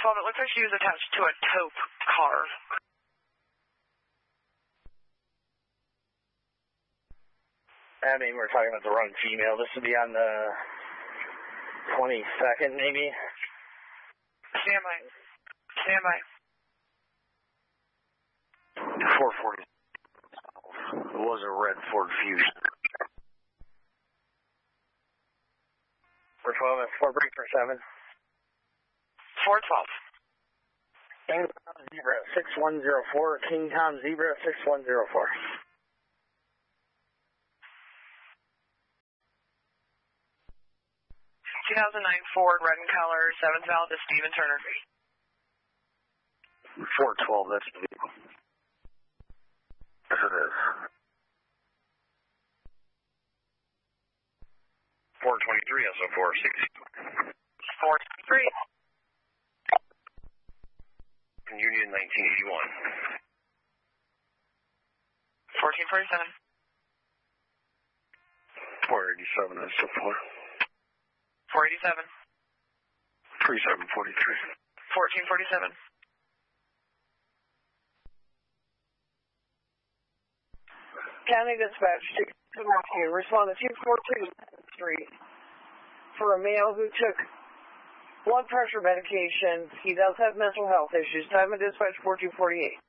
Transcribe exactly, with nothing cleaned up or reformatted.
twelve, it looks like she was attached to a taupe car. I mean, we're talking about the wrong female. This would be on the twenty-second, maybe? Stand by. Stand by. four forty. It was a red Ford Fusion. four twelve, that's four break for seven. four twelve. King Tom Zebra six one zero four, King Tom Zebra six one zero four. two thousand nine Ford, red in color, seventh valve to Stephen Turner. four twelve, that's the vehicle. Yes, it is. four twenty-three, S O four sixty. four twenty-three. Union nineteen eighty-one. fourteen forty-seven. four eighty-seven, S O four. four eighty-seven. thirty-seven forty-three. fourteen forty-seven. County Dispatch, respond to two forty-two Street for a male who took blood pressure medication. He does have mental health issues. Time of dispatch four two four eight.